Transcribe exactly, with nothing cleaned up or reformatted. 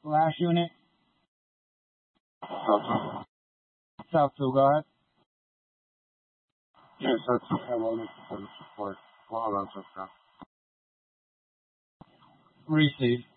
Last unit. South. South two, go ahead. Yes, that's hello, support. Support. Well, that's okay. Receive.